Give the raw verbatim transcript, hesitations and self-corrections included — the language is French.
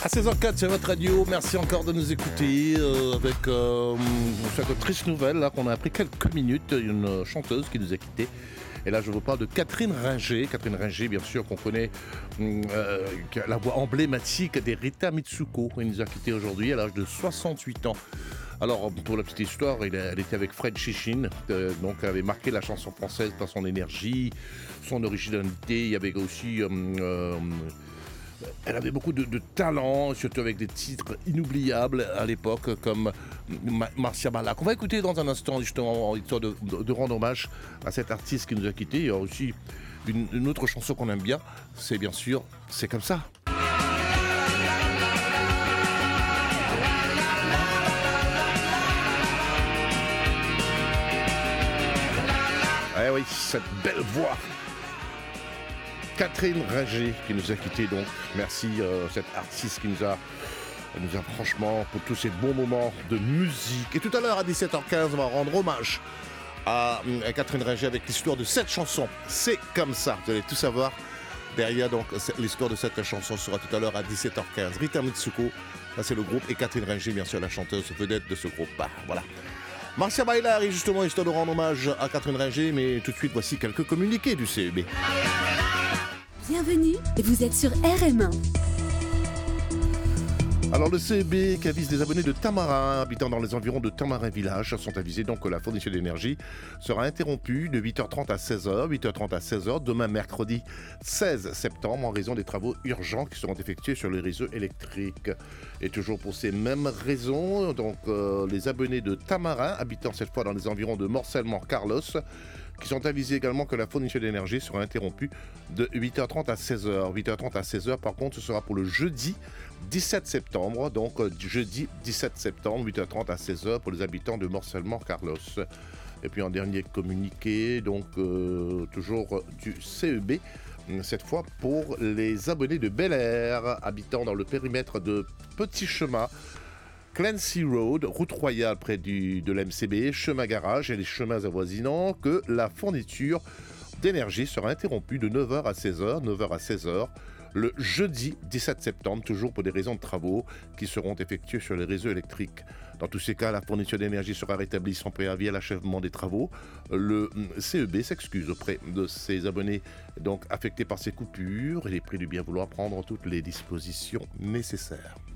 À seize heures quatre, c'est votre radio. Merci encore de nous écouter euh, avec euh, cette triste nouvelle là qu'on a appris quelques minutes. Une chanteuse qui nous a quittés. Et là, je vous parle de Catherine Ringer. Catherine Ringer, bien sûr, qu'on connaît euh, la voix emblématique des Rita Mitsuko. Elle nous a quittés aujourd'hui à l'âge de soixante-huit ans. Alors, pour la petite histoire, elle était avec Fred Chichin, euh, donc elle avait marqué la chanson française par son énergie, son originalité. Il y avait aussi... Euh, euh, Elle avait beaucoup de, de talent, surtout avec des titres inoubliables à l'époque, comme Ma- Marcia Balak. On va écouter dans un instant, justement, histoire de, de, de rendre hommage à cet artiste qui nous a quittés. Il y a aussi une, une autre chanson qu'on aime bien, c'est bien sûr C'est comme ça. Eh oui, cette belle voix. Catherine Ringer qui nous a quittés donc. Merci euh, cette artiste qui nous a, nous a franchement pour tous ces bons moments de musique. Et tout à l'heure à dix-sept heures quinze, on va rendre hommage à, à Catherine Ringer avec l'histoire de cette chanson. C'est comme ça. Vous allez tout savoir derrière donc l'histoire de cette chanson sera tout à l'heure à dix-sept heures quinze. Rita Mitsuko, là c'est le groupe, et Catherine Ringer bien sûr la chanteuse vedette de ce groupe. Bah, voilà. Marcia Baila arrive justement histoire de rendre hommage à Catherine Ringer, mais tout de suite voici quelques communiqués du C E B. Bienvenue, vous êtes sur R M un. Alors le C E B qui avise les abonnés de Tamarin habitant dans les environs de Tamarin Village sont avisés donc que la fourniture d'énergie sera interrompue de huit heures trente à seize heures, huit heures trente à seize heures demain mercredi seize septembre en raison des travaux urgents qui seront effectués sur les réseaux électriques. Et toujours pour ces mêmes raisons, donc euh, les abonnés de Tamarin habitant cette fois dans les environs de Morcellement-Carlos qui sont avisés également que la fourniture d'énergie sera interrompue de huit heures trente à seize heures. huit heures trente à seize heures par contre ce sera pour le jeudi dix-sept septembre, donc euh, jeudi dix-sept septembre, huit heures trente à seize heures pour les habitants de Morcellement-Carlos. Et puis en dernier communiqué, donc euh, toujours du C E B, cette fois pour les abonnés de Bel Air, habitant dans le périmètre de Petit Chemin, Clancy Road, route royale près du, de l'M C B, chemin garage et les chemins avoisinants, que la fourniture d'énergie sera interrompue de neuf heures à seize heures, neuf heures à seize heures, le jeudi dix-sept septembre, toujours pour des raisons de travaux qui seront effectués sur les réseaux électriques. Dans tous ces cas, la fourniture d'énergie sera rétablie sans préavis à l'achèvement des travaux. Le C E B s'excuse auprès de ses abonnés donc affectés par ces coupures et les prie de bien vouloir prendre toutes les dispositions nécessaires.